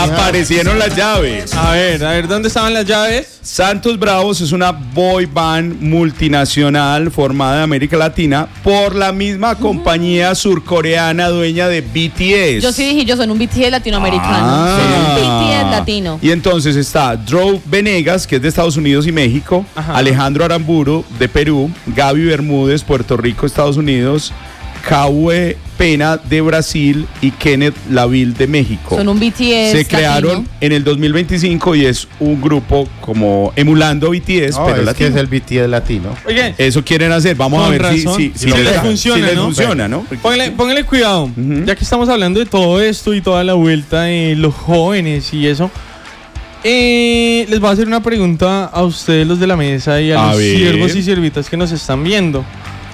Aparecieron las llaves. A ver, ¿dónde estaban las llaves? Santos Bravos es una boy band multinacional formada en América Latina por la misma compañía surcoreana dueña de BTS. Yo sí dije, yo soy un BTS latinoamericano. Soy un BTS latino. Y entonces está Drew Venegas, que es de Estados Unidos y México, Ajá. Alejandro Aramburu, de Perú, Gaby Bermúdez, Puerto Rico, Estados Unidos, Cauê Pena, de Brasil, y Kenneth Laville, de México. Son un BTS Se crearon latino. en el 2025 y es un grupo como emulando BTS, No, pero es latino. que es el BTS latino. Oye, Eso quieren hacer. Vamos Con a ver razón. si Si les funciona, si les ¿no? funciona, ¿no? póngale cuidado. Ya que estamos hablando de todo esto y toda la vuelta de los jóvenes y eso, les voy a hacer una pregunta a ustedes, los de la mesa, y a los ver. siervos y siervitas que nos están viendo.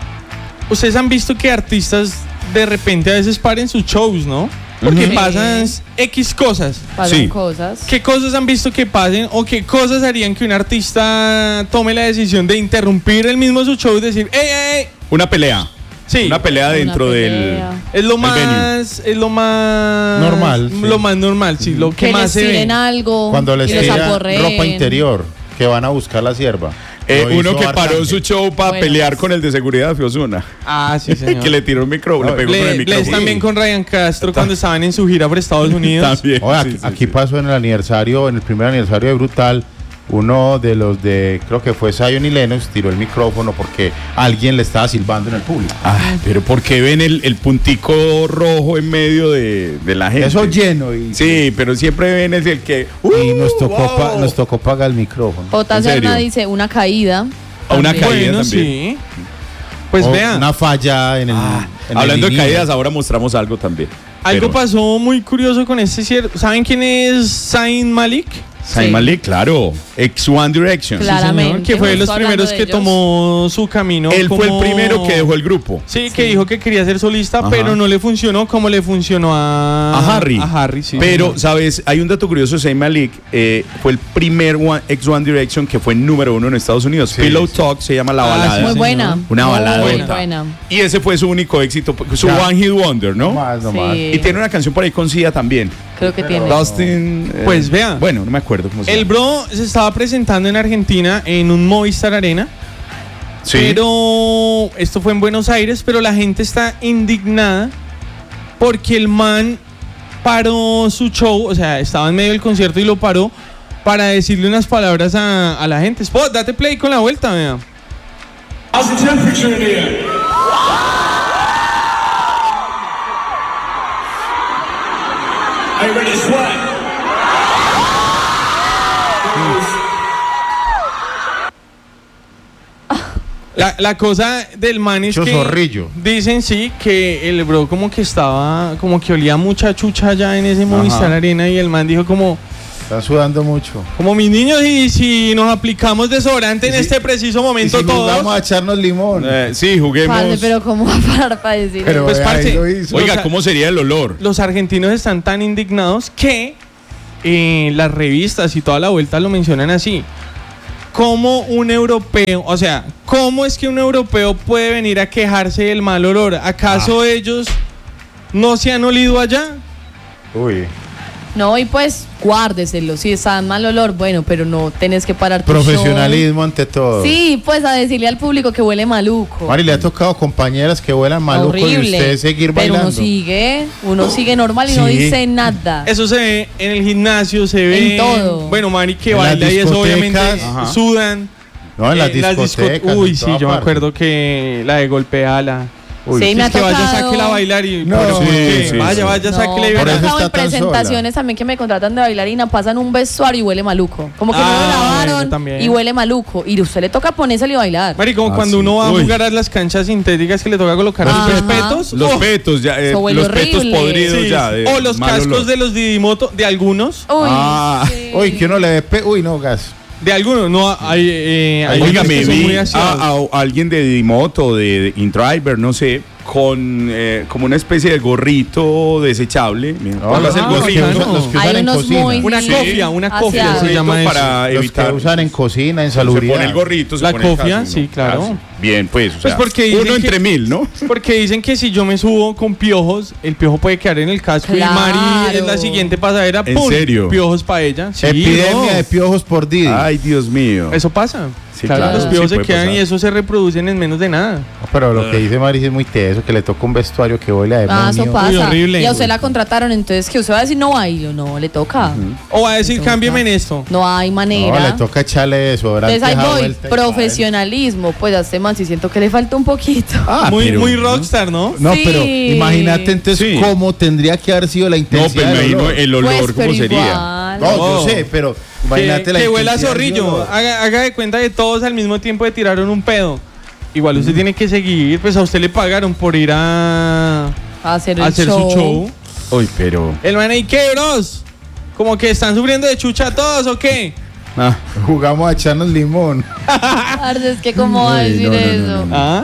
Ustedes han visto que artistas de repente a veces paren sus shows, ¿no? Porque Ujú. pasan X cosas. Pasan Sí. cosas. ¿Qué cosas han visto que pasen o qué cosas harían que un artista tome la decisión de interrumpir el mismo su show y decir, ¡ey! Una pelea. Sí, Una pelea dentro Una del. pelea. es lo el más, es lo más Normal, sí. lo más normal, sí, lo que Que más les se ve. tiren algo Cuando les y los tiran aporreen. ropa interior, que van a buscar la sierva. Lo Uno hizo que paró Arcángel. su show para Bueno. pelear con el de seguridad de Osuna. Ah, sí, señor. Que le tiró un micrófono, No, le pegó con el Les micrófono. también con Ryan Castro cuando estaban en su gira por Estados Unidos. También. Oye, sí, aquí, sí, aquí sí. pasó en el aniversario, en el primer aniversario de Brutal, uno de los de, creo que fue Zion y Lennox, tiró el micrófono porque alguien le estaba silbando en el público. Pero ¿por qué ven el puntico rojo en medio de la gente? Eso lleno y, Sí, pero siempre ven el que. y nos tocó wow. nos tocó pagar el micrófono. J. ¿En serio? Serna dice una caída. A una También. caída Bueno, también. sí. Pues O vean, una falla en el. en Hablando el de caídas, ahora mostramos algo también. algo Pero- pasó muy curioso con este cierto. ¿Saben quién es Zayn Malik? Zayn Sí. Malik, claro. Ex One Direction. Claro. Claramente, Que fue de los justo hablando primeros de que ellos. tomó su camino. Él fue el como- primero que dejó el grupo. Sí, que dijo que quería ser solista, Ajá. pero no le funcionó como le funcionó A Harry. A Harry, sí. Pero, ¿sabes? Hay un dato curioso de Zayn Malik. Fue el primer ex One Direction que fue número 1 en Estados Unidos. Sí, Pillow sí. Talk se llama la Ah, balada. sí, Muy señor. buena. Una Muy balada. buena. Y ese fue su único éxito, su Ya. One Hit Wonder, ¿no? No más, no Sí. más. Y tiene una canción por ahí con Sia también. Creo que tiene. Dustin. Pues vea. Bueno, no me acuerdo cómo se El llama. bro se estaba presentando en Argentina en un Movistar Arena. Sí. Pero esto fue en Buenos Aires, pero la gente está indignada porque el man paró su show, o sea, estaba en medio del concierto y lo paró para decirle unas palabras a la gente. Spot, date play con la vuelta, vea. How's the temperature in here? Are you ready to sweat? La cosa del man es Mucho que zorrillo. dicen sí que el bro como que estaba, como que olía mucha chucha ya en ese Movistar Arena y el man dijo como Están sudando mucho. mis niños, y si nos aplicamos desodorante en este preciso Y momento si todos. vamos a echarnos limón. Sí, juguemos. Parce, pero ¿cómo va a parar para decir Pero pues, ahí parce, lo hizo. Oiga, o sea, ¿cómo sería el olor? Los argentinos están tan indignados que las revistas y toda la vuelta lo mencionan así. ¿Cómo un europeo, o sea, cómo es que un europeo puede venir a quejarse del mal olor? ¿Acaso ellos no se han olido allá? Uy. No, y pues guárdeselo. Si está en mal olor, bueno, pero no tenés que parar tu Profesionalismo ante todo. show. Sí, pues a decirle al público que huele maluco. Mari, le ha tocado compañeras que vuelan maluco y Horrible. usted seguir pero bailando. uno sigue normal y no Sí. dice nada. Eso se ve en el gimnasio, se ve En todo. Bueno, Mari que En las baila y eso obviamente discotecas. Ajá. sudan. No, en las discotecas. Uy, en sí, toda yo me parte. acuerdo que la de golpeala. Uy, Sí, me ha Es que vaya, tocado. sáquela a bailar y No, pero, sí, ¿qué? sí, vaya, sí. vaya, No, sáquela y me ha Por eso baila. tocado en está tan presentaciones también que me contratan de bailarina, pasan un vestuario y huele maluco. Como que no lo Ah, lavaron bueno, también. y huele maluco. Y a usted le toca ponérselo y bailar. Mari, como Ah, cuando sí. uno va a Uy. jugar a las canchas sintéticas que le toca colocar Ajá. los petos. Los Oh, petos, ya, Eso huele los petos horrible. podridos sí, ya. sí. de O los mal cascos olor. de los Didimoto, de algunos. Uy, Ah. sí. Uy, que uno le dé uy, no, gas. De algunos, no, hay Oiga, unos me que son vi muy a aseados. alguien de Dimoto, de InDriver, no sé, como una especie de gorrito desechable. Póngase el gorrito. Los que Hay usan en unos cocina. muy- Una Sí. cofia, una cofia Hacia- se llama eso. para Los evitar. que usan en cocina, en Se salubridad. pone el gorrito, se La pone el cofia, casco, sí, ¿no? claro. Bien, pues, o Pues sea, porque dicen uno que- entre 1000, ¿no? Porque dicen que si yo me subo con piojos, el piojo puede quedar en el casco Claro. y Mari en la siguiente pasadera, ¿En ¡pum! serio? Piojos para ella. Sí, Epidemia no. de piojos por Didi. Ay, Dios mío. Eso pasa. Sí, claro, claro. los piojos Sí, se puede quedan pasar. y eso se reproducen en menos de nada. Pero lo que dice Mari es muy teso, que le toca un vestuario que hoy le Ah, eso pasa. Uy, horrible. Y a usted la contrataron, entonces que usted va a decir no hay, yo no, le toca. O va a decir, cámbiame en esto. No hay No, manera. le toca echarle eso. Entonces ahí voy, profesionalismo, pues a este man sí siento que le falta un poquito. Muy rockstar, ¿no? No, Sí. pero imagínate entonces Sí. cómo tendría que haber sido la No, intensidad pues me del imagino olor. el olor, Pues, ¿cómo pero sería? igual. No, No. yo sé, pero imagínate la Que huela a intensidad del zorrillo. olor. Haga de cuenta que todos al mismo tiempo le tiraron un pedo. Igual usted tiene que seguir, pues a usted le pagaron por ir a Hacer el hacer show. su show. Uy, pero. El man ahí, ¿qué, bros? ¿Como que están sufriendo de chucha todos o qué? Ah, Jugamos a echarnos limón. Parce, es que cómo va a Ay, decir no, no, no, eso. no, no. ¿Ah?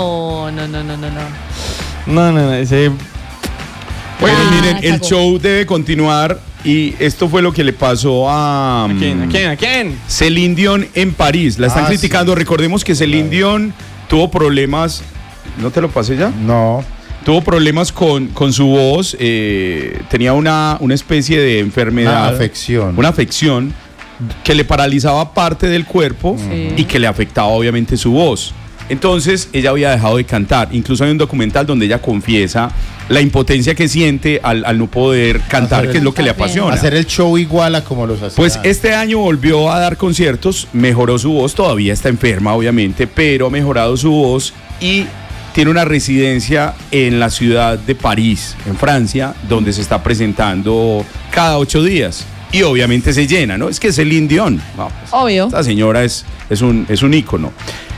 No. No, ese... bueno, Ah, miren, el cagó. show debe continuar y esto fue lo que le pasó a. ¿A quién? ¿A quién? ¿A quién? Celine Dion en París. La están Ah, criticando. Recordemos que Celine Dion tuvo problemas. ¿No te lo pasé ya? No. Tuvo problemas con su voz. Tenía una especie de enfermedad. Una afección. Una afección que le paralizaba parte del cuerpo Sí. y que le afectaba obviamente su voz. Entonces ella había dejado de cantar. Incluso hay un documental donde ella confiesa la impotencia que siente al no poder cantar, Hacer que es lo que le el papel. apasiona. Hacer el show igual a como los hacía. Pues este año volvió a dar conciertos, mejoró su voz, todavía está enferma obviamente, pero ha mejorado su voz y tiene una residencia en la ciudad de París, en Francia, donde se está presentando cada 8 días. Y obviamente se llena, ¿no? Es que es Celine Dion. No, pues, Obvio. esta señora es un ícono.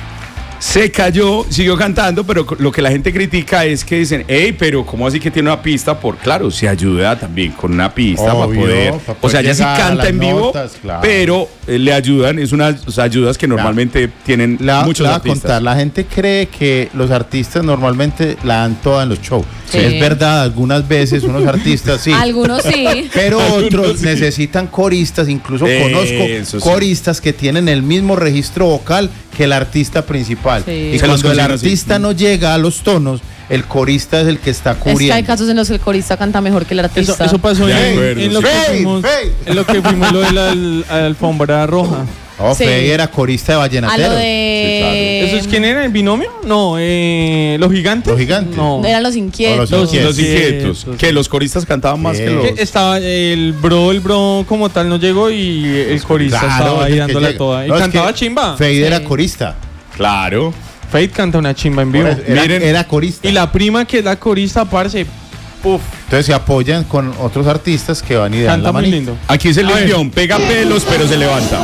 Se cayó, siguió cantando, pero lo que la gente critica es que dicen, hey, pero ¿cómo así que tiene una pista? Claro, se ayuda también con una pista Obvio, para poder. para O poder sea, ella sí llegar a canta las en vivo, notas, claro. pero le ayudan, es unas ayudas que normalmente tienen muchos Le voy a artistas. contar, la gente cree que los artistas normalmente la dan toda en los shows. Sí. Es verdad, algunas veces unos artistas sí. Algunos sí. Pero Algunos otros sí. necesitan coristas, incluso Eso conozco sí. coristas que tienen el mismo registro vocal que el artista principal. Sí. Y Se los cuando el consiguen así. artista no llega a los tonos, el corista es el que está Es que hay cubriendo. casos en los que el corista canta mejor que el artista. Eso pasó De en, acuerdo, en lo sí. que Fade, fuimos, fade. en lo que fuimos lo de la alfombra roja. Oh, Sí. Fey era corista de A vallenatero. lo de... ¿Eso es quién era? ¿El binomio? No, ¿los gigantes? Los Gigantes. No. Eran los inquietos. Los Los inquietos, Inquietos. que los coristas cantaban más que Bien. los. Que estaba el bro como tal no llegó y el corista Claro, estaba ahí es que dándola llega. toda. Y No, es cantaba que chimba. Fey era Sí. corista. Claro. Fate canta una chimba en vivo. Era, Miren. era corista. Y la prima que es la corista, parce, puf, Entonces se apoyan con otros artistas que van y dan canta la muy manita. lindo. Aquí es el A ver. Dion, pega pelos, pero se levanta.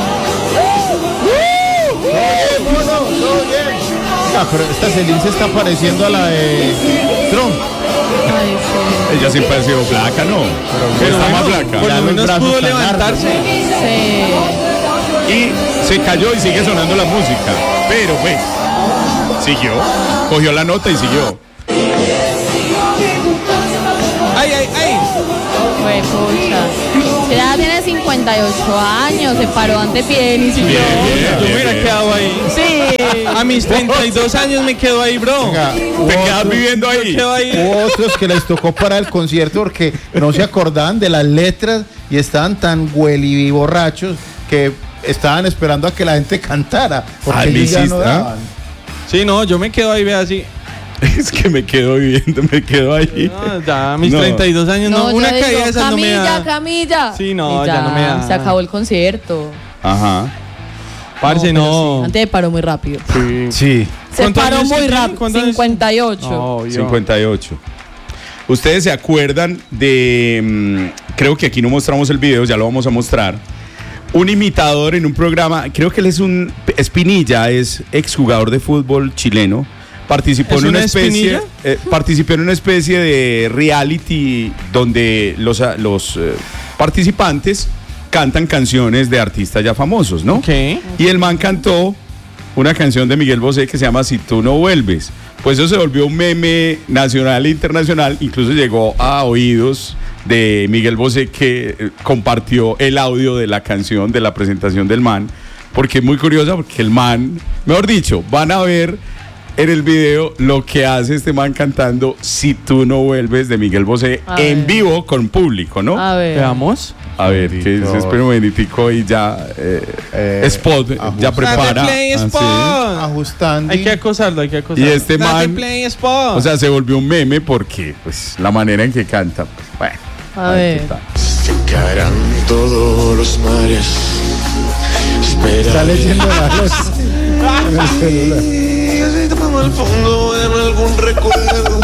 Ah, pero esta Celine se está pareciendo a la de Trump. Ay, sí. Ella siempre ha sido flaca, ¿no? Pero está más flaca. Por Ya lo los menos brazos pudo tan levantarse. Sí. Y se cayó y sigue sonando la música. Pero pues, siguió, cogió la nota y siguió. ¡Ay, ay, ay! Fue pucha. Si ya tiene 58 años, se paró ante pie y siguió. Yo me hubiera quedado ahí. Sí. A mis 32 años me quedo ahí, bro. Venga, Te quedas viviendo ahí. Quedo ahí. Hubo otros que les tocó parar el concierto porque no se acordaban de las letras y estaban tan hueli borrachos que estaban esperando a que la gente cantara. Porque Ah, ellos ya no ¿hiciste, ah? daban. Sí, no, yo me quedo ahí, vea así. Es que me quedo viviendo, me quedo ahí. No, ya a mis No. 32 años no, yo una digo, caída de esas no me camilla, da. camilla. Sí, no, Y ya no me da. Se acabó el concierto. Ajá. Parce, pero no. sí, antes paró muy rápido. Sí. Sí. Se ¿Cuántos paró años muy tiene? rápido. ¿Cuántos años? 58. No, yo. 58. Ustedes se acuerdan de, creo que aquí no mostramos el video, ya lo vamos a mostrar. Un imitador en un programa, creo que él es un Espinilla, es exjugador de fútbol chileno. Participó ¿Es en una una especie, Espinilla? participó en una especie de reality donde los participantes cantan canciones de artistas ya famosos, ¿no? Ok. Y el man cantó una canción de Miguel Bosé que se llama Si tú no vuelves. Pues eso se volvió un meme nacional e internacional, incluso llegó a oídos de Miguel Bosé, que compartió el audio de la canción, de la presentación del man, porque es muy curiosa, porque el man, mejor dicho, van a ver en el video lo que hace este man cantando Si tú no vuelves de Miguel Bosé en vivo con público, ¿no? A ver. Veamos. A ver, que se espera un momentitico y ya Spot ya prepara. Dale play, Spot. Ajustando. Hay que acosarlo. Y este Dale man, play, Spot. o sea, se volvió un meme porque, pues, la manera en que canta, pues, bueno. A ver. Se caerán todos los mares. Está leyendo la voz en el celular. Así tapamos al fondo en algún recuerdo.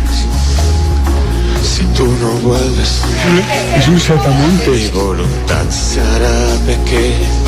Si tú no vuelves, mi voluntad se hará pequeña.